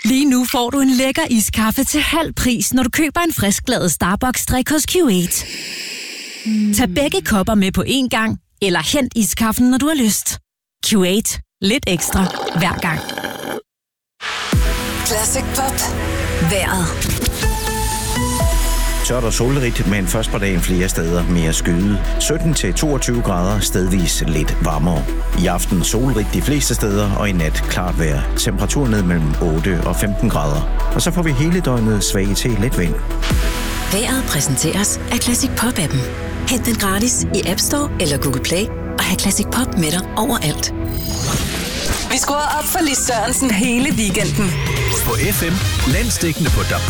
Lige nu får du en lækker iskaffe til halv pris, når du køber en frisklavet Starbucks-drik hos Q8. Tag begge kopper med på én gang, eller hent iskaffen, når du har lyst. Q8. Lidt ekstra hver gang. Classic Pop. Vejret. Tørt og solrigt, men først på dagen flere steder mere skyde. 17-22 grader, stedvis lidt varmere. I aften solrigt de fleste steder, og i nat klart vejr. Temperatur ned mellem 8 og 15 grader. Og så får vi hele døgnet svag til let vind. Vejret præsenteres af Classic Pop-appen. Hent den gratis i App Store eller Google Play, og have Classic Pop med dig overalt. Vi skruer op for Lis Sørensen hele weekenden. På FM, landsdækkende på DAB+,